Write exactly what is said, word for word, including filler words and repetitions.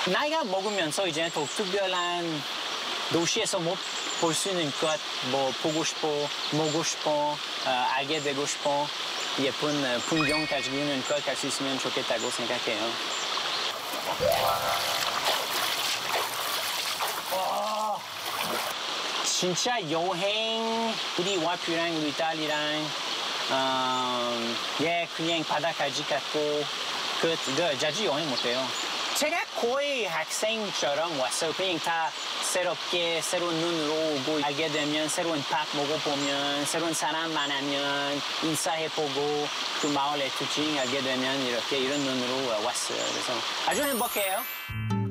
나이가 먹으면서 이제 더 특별한 도시에서 못 볼 수 있는 것, 뭐 보고 싶어, 먹고 싶어, 어, 알게 되고 싶어, 예쁜 어, 풍경 가지고 있는 것 갈 수 있으면 좋겠다고 생각해요. 와, 진짜 여행 우리 와이프랑 우리 딸이랑 어, 예 그냥 바다까지 갔고 그, 그 자주 여행 못해요. 제가 거의 학생처럼 왔어요. 그냥 다 새롭게 새로운 눈으로 오고 알게 되면 새로운 밥 먹어보면 새로운 사람 만나면 인사해보고 그 마을의 특징 알게 되면 이렇게 이런 눈으로 왔어요. 그래서 아주 행복해요.